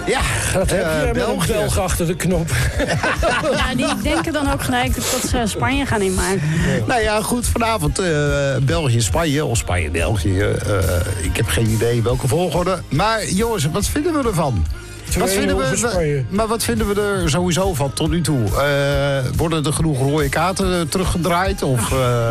Ja, Dat heb je met een België. Belg achter de knop. Ja, die denken dan ook gelijk dat ze Spanje gaan inmaken. Nou ja, goed, vanavond België-Spanje of Spanje-België. Ik heb geen idee welke volgorde. Maar jongens, wat vinden we ervan? Wat vinden we er sowieso van tot nu toe? Worden er genoeg rode kaarten teruggedraaid? Of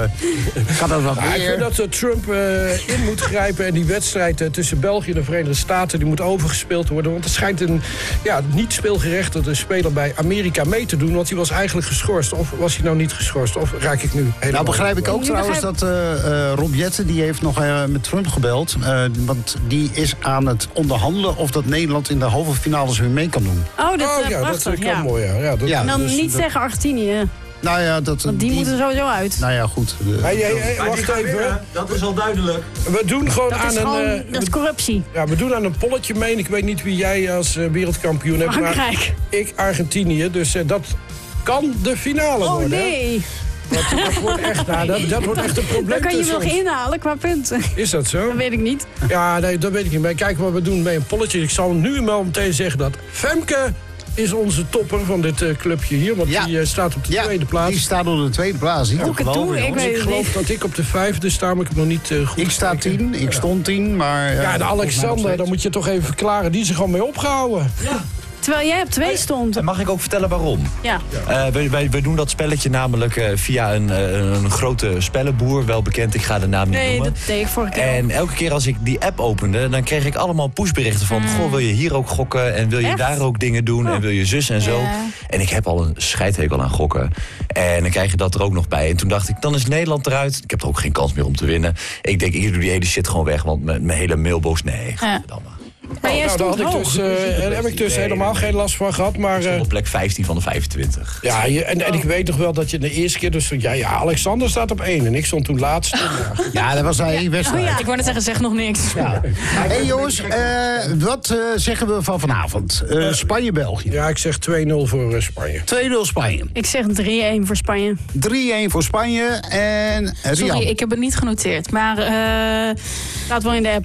gaat dat wat meer? Ik vind dat Trump in moet grijpen en die wedstrijd tussen België en de Verenigde Staten die moet overgespeeld worden. Want er schijnt een niet speelgerechtigde speler bij Amerika mee te doen. Want hij was eigenlijk geschorst. Of was hij nou niet geschorst? Of raak ik nu helemaal... Nou begrijp ik ook trouwens dat Rob Jetten die heeft nog met Trump gebeld. Want die is aan het onderhandelen of dat Nederland in de halve finales weer mee kan doen. Oh, dat is dat prachtig, kan mooi, ja. En dan dus, niet zeggen Argentinië. Nou ja, Want die moeten sowieso uit. Nou ja, goed. Wacht even. Dat is al duidelijk. We doen gewoon Dat is corruptie. Ja, we doen aan een polletje mee. Ik weet niet wie jij als wereldkampioen hebt. Frankrijk. Maar ik Argentinië. Dus dat kan de finale worden. Oh nee. Dat wordt echt, dat wordt echt een probleem. Dan kan je tussen nog ons. inhalen qua punten. Is dat zo? Dat weet ik niet. Ja, nee, dat weet ik niet. Maar kijk wat we doen bij een polletje. Ik zal nu wel meteen zeggen dat Femke is onze topper van dit clubje hier. Want die staat op de tweede plaats. Die staat op de tweede plaats. Hoe ik het doe, ik weet Ik het geloof niet. dat ik op de 5e sta, maar ik heb nog niet goed Ik sta 10, ik stond 10, maar... Ja, de Alexander, dan moet je toch even verklaren. Die is er gewoon mee opgehouden. Terwijl jij op 2 stond. En mag ik ook vertellen waarom? Ja. Wij doen dat spelletje namelijk via een grote spellenboer. Wel bekend, ik ga de naam niet Nee, noemen. dat deed ik vorige keer. En elke keer als ik die app opende, dan kreeg ik allemaal pushberichten van... Goh, wil je hier ook gokken en wil je Echt? daar ook dingen doen en wil je zus en zo. Ja. En ik heb al een scheidhekel aan gokken. En dan krijg je dat er ook nog bij. En toen dacht ik, dan is Nederland eruit. Ik heb er ook geen kans meer om te winnen. Ik denk, ik doe die hele shit gewoon weg, want mijn hele mailbox, nee, godverdamme. Maar jij Daar stond hoog. heb ik dus helemaal geen last van gehad. Maar, Ik stond op plek 15 van de 25. ja, en ik weet nog wel dat je de eerste keer... Dus, ja, Alexander staat op 1 en ik stond toen laatst. Ja, dat was een wedstrijd. Oh ja. Ik wou net zeggen, zeg nog niks. Ja. Hey jongens, wat zeggen we van vanavond? Spanje-België. Ja, ik zeg 2-0 voor Spanje. 2-0 Spanje. Ik zeg 3-1 voor Spanje. 3-1 voor Spanje en Rian. Sorry, ik heb het niet genoteerd. Maar Staat wel in de app.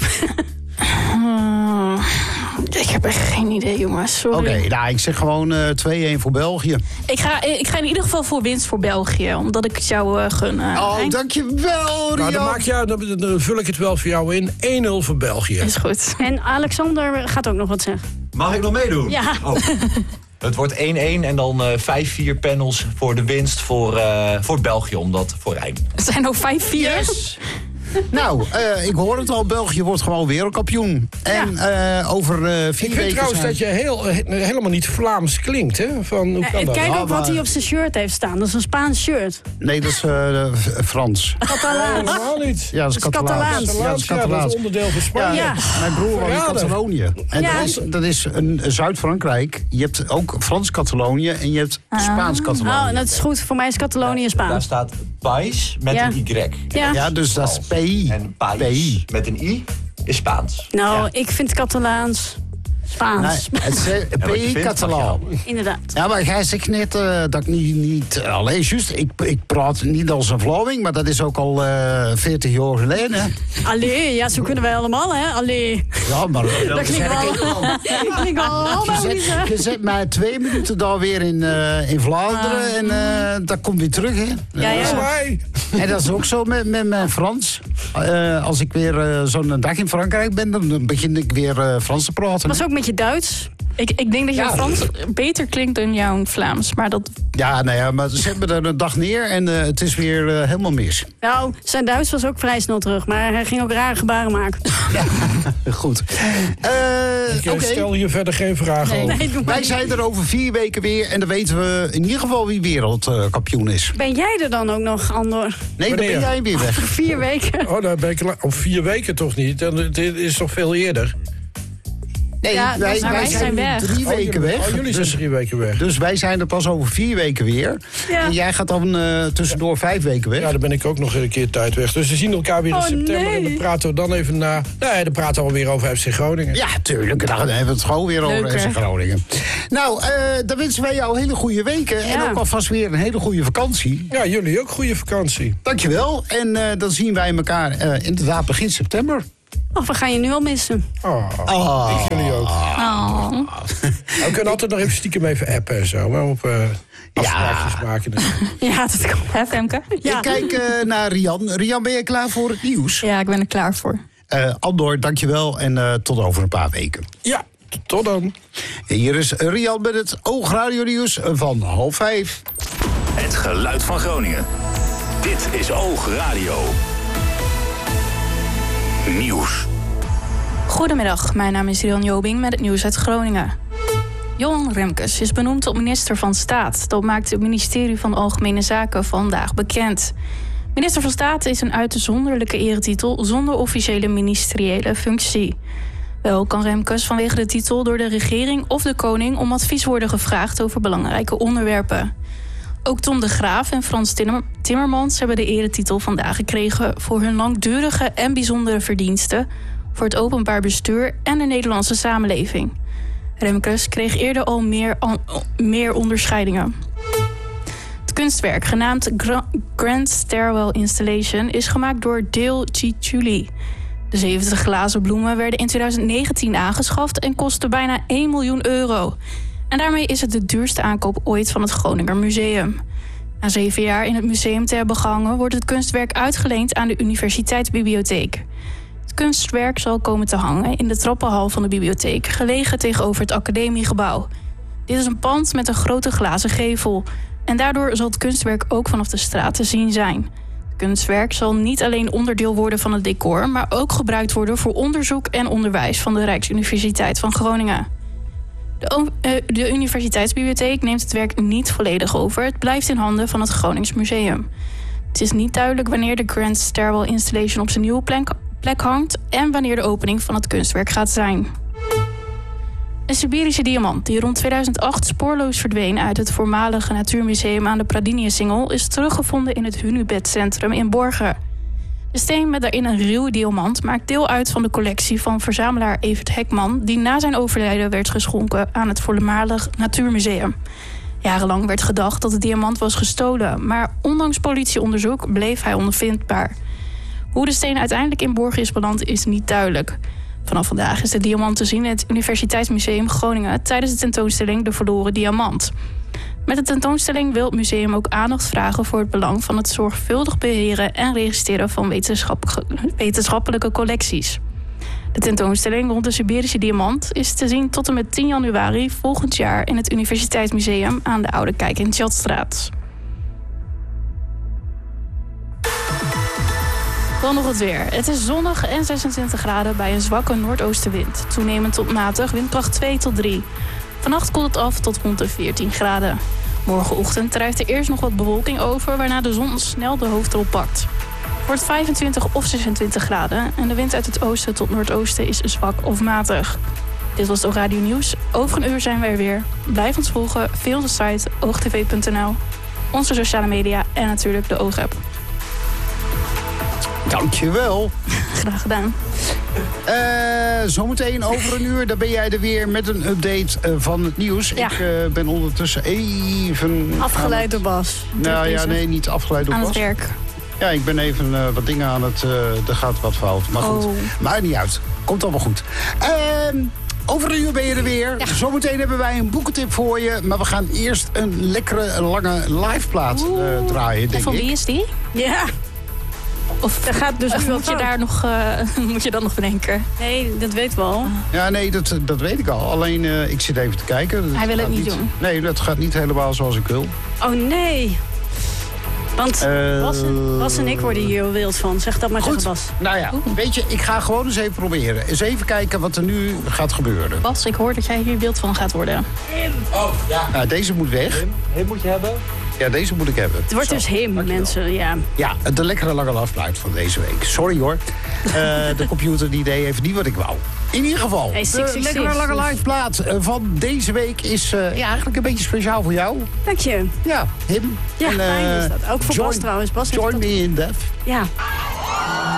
ik heb echt geen idee, jongens. Sorry. Oké, nou, ik zeg gewoon 2-1 voor België. Ik ga in ieder geval voor winst voor België. Omdat ik het jou gun. Oh, dankjewel, Rian. Nou, dan vul ik het wel voor jou in. 1-0 voor België. Is goed. En Alexander gaat ook nog wat zeggen. Mag ik nog meedoen? Ja. Oh. Het wordt 1-1 en dan 5-4 panels voor de winst voor België, omdat voor Rijn. Het zijn ook 5-4. Yes! Nou, ik hoor het al, België wordt gewoon wereldkampioen. En over 4 weken... Ik vind trouwens dat je helemaal niet Vlaams klinkt, hè? Van, hoe kan dat? Kijk ook wat maar- hij op zijn shirt heeft staan. Dat is een Spaans shirt. Nee, dat is Frans. Catalaans. Helemaal niet. Ja, dat is Dat is Catalaans. Catalaans. Ja, dat is dat is Catalaans. onderdeel van Spanje. Ja. Mijn broer woont in Verrader. Catalonië. En Ja. dat is een Zuid-Frankrijk. Je hebt ook Frans-Catalonië en je hebt Spaans-Catalonië. Oh, dat is goed. Voor mij is Catalonië Daar Spaans. staat Pais met Ja. een Y. Ja. Ja, dus dat is PI. En Pais PI. met een I is Spaans. Nou, Ja. ik vind Catalaans Spaans. Nee, het is wat je PI vindt, Catalan. Inderdaad. Ja, maar jij zegt net dat ik niet alleen juist, ik praat niet als een Vlaming, maar dat is ook al 40 jaar geleden. Hè? Allee, ja, zo kunnen wij allemaal, hè? Allee. Ja, maar Dat klinkt wel. Dat klinkt wel allemaal niet, hè? je zet mij 2 minuten daar weer in Vlaanderen en dat komt weer terug, hè? Ja, ja. Wij. En dat is ook zo met mijn Frans. Als ik weer zo'n dag in Frankrijk ben, dan begin ik weer Frans te praten. Was ook met je Duits. Ik denk dat jouw Frans beter klinkt dan jouw Vlaams. Maar dat... Ja, nou ja, maar zet me er een dag neer en het is weer helemaal mis. Nou, zijn Duits was ook vrij snel terug. Maar hij ging ook rare gebaren maken. Goed. Ik Oké. stel hier verder geen vragen over. Nee, doe maar Wij niet. zijn er over 4 weken weer en dan weten we in ieder geval wie wereldkampioen is. Ben jij er dan ook nog, Andor? Nee, dan ben Wanneer? jij weer weg. 4 weken. Oh, daar ben ik op 4 weken toch niet? Dit is toch veel eerder? Nee, Ja, wij maar wij zijn nu weg. 3 weken weg. Oh, jullie zijn 3 weken weg. Dus wij zijn er pas over 4 weken weer. Ja. En jij gaat dan tussendoor 5 weken weg. Ja, dan ben ik ook nog een keer tijd weg. Dus we zien elkaar weer in Oh, september. nee. En dan praten we dan even na. Nee, dan praten we alweer over FC Groningen. Ja, tuurlijk. Dan hebben we het gewoon weer over Leuk, hè? FC Groningen. Nou, dan wensen wij jou hele goede weken. En Ja. ook alvast weer een hele goede vakantie. Ja, jullie ook goede vakantie. Dankjewel. En dan zien wij elkaar inderdaad begin september. Oh, we gaan je nu al missen. Oh, ik jullie ook. Oh. We kunnen altijd nog even stiekem even appen en zo. Maar op afspraakjes maken. Ja, dat kan. Hè, Femke? Ja. Ik kijk naar Rian. Rian, ben je klaar voor het nieuws? Ja, ik ben er klaar voor. Andor, dankjewel en tot over een paar weken. Ja, tot dan. Hier is Rian met het Oogradio Nieuws van 4:30. Het geluid van Groningen. Dit is Oogradio Nieuws. Goedemiddag, mijn naam is Rian Jobing met het nieuws uit Groningen. Johan Remkes is benoemd tot minister van Staat. Dat maakt het ministerie van Algemene Zaken vandaag bekend. Minister van Staat is een uitzonderlijke eretitel zonder officiële ministeriële functie. Wel kan Remkes vanwege de titel door de regering of de koning om advies worden gevraagd over belangrijke onderwerpen. Ook Tom de Graaf en Frans Timmermans hebben de eretitel vandaag gekregen voor hun langdurige en bijzondere verdiensten voor het openbaar bestuur en de Nederlandse samenleving. Remkes kreeg eerder al meer onderscheidingen. Het kunstwerk, genaamd Grand Stairwell Installation, is gemaakt door Dale Cicciuli. De 70 glazen bloemen werden in 2019 aangeschaft en kostten bijna 1 miljoen euro. En daarmee is het de duurste aankoop ooit van het Groninger Museum. Na 7 jaar in het museum te hebben gehangen, wordt het kunstwerk uitgeleend aan de Universiteitsbibliotheek. Het kunstwerk zal komen te hangen in de trappenhal van de bibliotheek, gelegen tegenover het academiegebouw. Dit is een pand met een grote glazen gevel. En daardoor zal het kunstwerk ook vanaf de straat te zien zijn. Het kunstwerk zal niet alleen onderdeel worden van het decor, maar ook gebruikt worden voor onderzoek en onderwijs van de Rijksuniversiteit van Groningen. De Universiteitsbibliotheek neemt het werk niet volledig over. Het blijft in handen van het Gronings Museum. Het is niet duidelijk wanneer de Grand Stairwell Installation op zijn nieuwe plek hangt en wanneer de opening van het kunstwerk gaat zijn. Een Siberische diamant die rond 2008 spoorloos verdween uit het voormalige natuurmuseum aan de Pradiniusingel is teruggevonden in het Hunebed-centrum in Borger. De steen met daarin een ruwe diamant maakt deel uit van de collectie van verzamelaar Evert Hekman, die na zijn overlijden werd geschonken aan het voormalig natuurmuseum. Jarenlang werd gedacht dat de diamant was gestolen, maar ondanks politieonderzoek bleef hij onvindbaar. Hoe de steen uiteindelijk in Borger is beland is niet duidelijk. Vanaf vandaag is de diamant te zien in het Universiteitsmuseum Groningen tijdens de tentoonstelling De Verloren Diamant. Met de tentoonstelling wil het museum ook aandacht vragen voor het belang van het zorgvuldig beheren en registreren van wetenschappelijke collecties. De tentoonstelling rond de Siberische diamant is te zien tot en met 10 januari volgend jaar in het Universiteitsmuseum aan de Oude Kijk in Tjatstraat. Dan nog het weer. Het is zonnig en 26 graden bij een zwakke noordoostenwind. Toenemend tot matig, windkracht 2 tot 3. Vannacht koelt het af tot rond de 14 graden. Morgenochtend drijft er eerst nog wat bewolking over, waarna de zon snel de hoofdrol pakt. Het wordt 25 of 26 graden en de wind uit het oosten tot noordoosten is zwak of matig. Dit was het Oogradio Nieuws. Over een uur zijn we er weer. Blijf ons volgen via onze site oogtv.nl, onze sociale media en natuurlijk de Oogapp. Dankjewel. Graag gedaan. Zometeen over een uur, dan ben jij er weer met een update van het nieuws. Ja. Ik ben ondertussen even... Afgeleid door Bas. Nou ja, nee, niet afgeleid door Aan Bas. het werk. Ja, ik ben even wat dingen aan het... er gaat wat fout, maar goed. Maakt niet uit. Komt allemaal goed. Over een uur ben je er weer. Ja. Zometeen hebben wij een boekentip voor je. Maar we gaan eerst een lekkere, lange liveplaat draaien, denk Van ik. wie is die? Ja. Of Dat gaat dus of nu moet je daar nog, moet je dat nog bedenken? Nee, dat weten we al. Ja, nee, dat weet ik al. Alleen, ik zit even te kijken. Hij wil het niet doen. Nee, dat gaat niet helemaal zoals ik wil. Oh nee. Want Bas en ik worden hier wild van. Zeg dat maar tegen Bas. Nou ja, weet je, ik ga gewoon eens even proberen. Eens even kijken wat er nu gaat gebeuren. Bas, ik hoor dat jij hier wild van gaat worden. Oh, ja. Nou, deze moet weg. Hem moet je hebben? Ja, deze moet ik hebben. Het wordt dus him, mensen. Ja. Ja, de lekkere lange lafluit van deze week. Sorry hoor. De computer die deed even niet wat ik wou. In ieder geval, Hey, de lekkere lange liveplaat van deze week is eigenlijk een beetje speciaal voor jou. Dank je. Ja, him. Ja, fijn is dat. Ook voor Bas trouwens. Bas heeft Join dat... me in death. Ja.